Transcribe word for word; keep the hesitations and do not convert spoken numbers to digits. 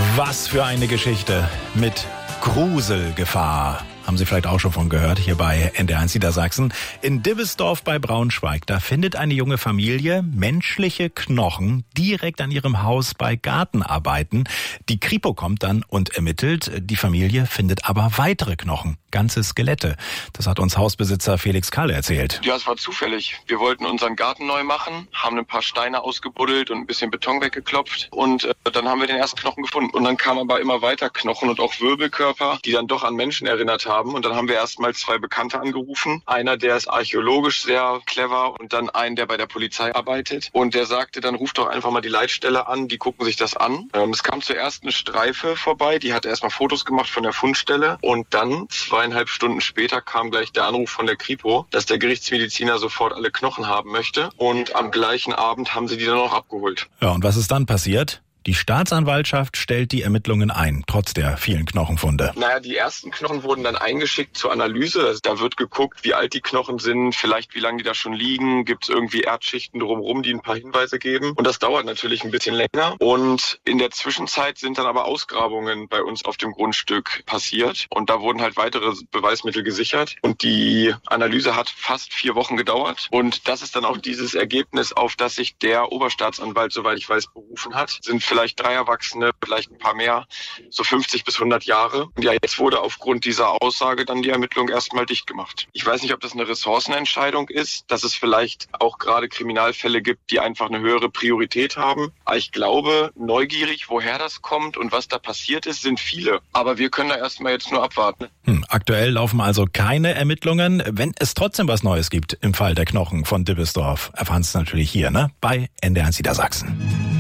Was für eine Geschichte mit Gruselgefahr. Haben Sie vielleicht auch schon von gehört, hier bei N D R eins Niedersachsen. In Dibbesdorf bei Braunschweig, da findet eine junge Familie menschliche Knochen direkt an ihrem Haus bei Gartenarbeiten. Die Kripo kommt dann und ermittelt. Die Familie findet aber weitere Knochen, ganze Skelette. Das hat uns Hausbesitzer Felix Kalle erzählt. Ja, es war zufällig. Wir wollten unseren Garten neu machen, haben ein paar Steine ausgebuddelt und ein bisschen Beton weggeklopft. Und äh, dann haben wir den ersten Knochen gefunden. Und dann kamen aber immer weiter Knochen und auch Wirbelkörper, die dann doch an Menschen erinnert haben. Und dann haben wir erstmal zwei Bekannte angerufen. Einer, der ist archäologisch sehr clever und dann einen, der bei der Polizei arbeitet. Und der sagte, dann ruft doch einfach mal die Leitstelle an, die gucken sich das an. Ähm, es kam zuerst eine Streife vorbei, die hat erstmal Fotos gemacht von der Fundstelle. Und dann, zweieinhalb Stunden später, kam gleich der Anruf von der Kripo, dass der Gerichtsmediziner sofort alle Knochen haben möchte. Und am gleichen Abend haben sie die dann auch abgeholt. Ja, und was ist dann passiert? Die Staatsanwaltschaft stellt die Ermittlungen ein, trotz der vielen Knochenfunde. Naja, die ersten Knochen wurden dann eingeschickt zur Analyse. Also da wird geguckt, wie alt die Knochen sind, vielleicht wie lange die da schon liegen. Gibt es irgendwie Erdschichten drumherum, die ein paar Hinweise geben. Und das dauert natürlich ein bisschen länger. Und in der Zwischenzeit sind dann aber Ausgrabungen bei uns auf dem Grundstück passiert. Und da wurden halt weitere Beweismittel gesichert. Und die Analyse hat fast vier Wochen gedauert. Und das ist dann auch dieses Ergebnis, auf das sich der Oberstaatsanwalt, soweit ich weiß, berufen hat. Sind vielleicht drei Erwachsene, vielleicht ein paar mehr, so fünfzig bis hundert Jahre. Und ja, jetzt wurde aufgrund dieser Aussage dann die Ermittlung erstmal dicht gemacht. Ich weiß nicht, ob das eine Ressourcenentscheidung ist, dass es vielleicht auch gerade Kriminalfälle gibt, die einfach eine höhere Priorität haben. Aber ich glaube, neugierig, woher das kommt und was da passiert ist, sind viele. Aber wir können da erstmal jetzt nur abwarten. Hm, aktuell laufen also keine Ermittlungen. Wenn es trotzdem was Neues gibt im Fall der Knochen von Dibbesdorf, erfahren Sie es natürlich hier, ne? Bei N D R eins Niedersachsen.